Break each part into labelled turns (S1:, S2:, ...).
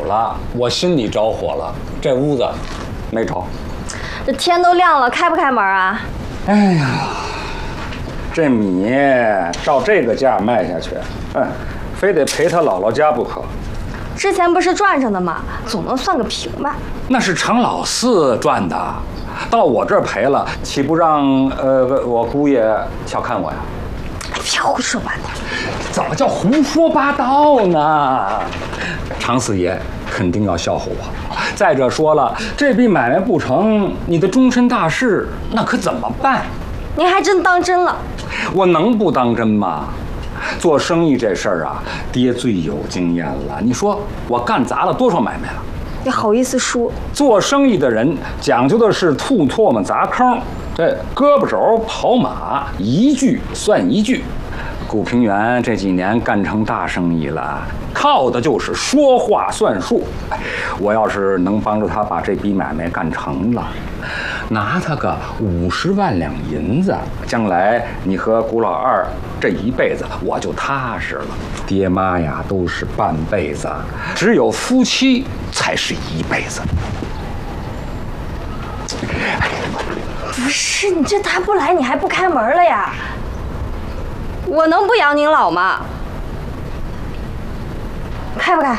S1: 了，我心里着火了。这屋子没着。
S2: 这天都亮了，开不开门啊？
S1: 哎呀，这米照这个价卖下去，非得赔他姥姥家不可。
S2: 之前不是赚上的吗？总能算个平吧？
S1: 那是程老四赚的，到我这儿赔了，岂不让我姑爷小看我呀？
S2: 别胡说八道！
S1: 怎么叫胡说八道呢？常四爷肯定要笑话我。再者说了，这笔买卖不成，你的终身大事那可怎么办？
S2: 您还真当真了？
S1: 我能不当真吗？做生意这事儿啊，爹最有经验了。你说我干砸了多少买卖了？
S2: 你好意思说？
S1: 做生意的人讲究的是吐唾沫砸坑，这胳膊肘跑马，一句算一句。古平原这几年干成大生意了，靠的就是说话算数。我要是能帮助他把这笔买卖干成了，拿他个50万两银子，将来你和古老二这一辈子我就踏实了。爹妈呀都是半辈子，只有夫妻才是一辈子。
S2: 不是，你这他不来，你还不开门了呀？我能不养您老吗？开不开？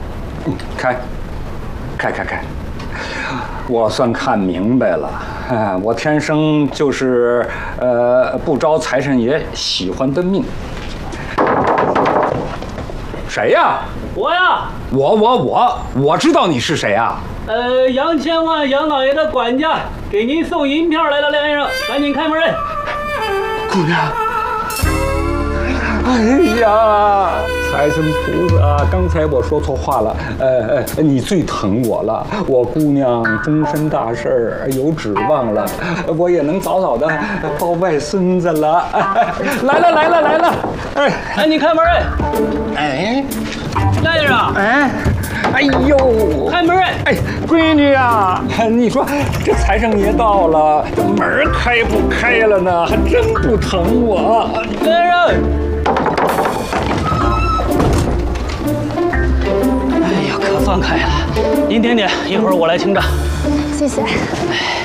S2: 开。我算看明白了，我天生就是不招财神爷喜欢的命。谁呀？
S3: 我呀。
S1: 我知道你是谁呀？
S3: 杨千万杨老爷的管家，给您送银票来了，梁先生，赶紧开门。
S1: 姑娘。哎呀，财神菩萨，刚才我说错话了，你最疼我了。我姑娘终身大事有指望了，我也能早早的抱外孙子了。来了，
S3: 赶紧开门。梁先生。
S1: 哎呦，
S3: 开门！
S1: 闺女啊，你说这财神爷到了，这门开不开了呢？还真不疼我。
S3: 梁先生。哎呀，可算开了！您点，一会儿我来清账。
S2: 谢谢。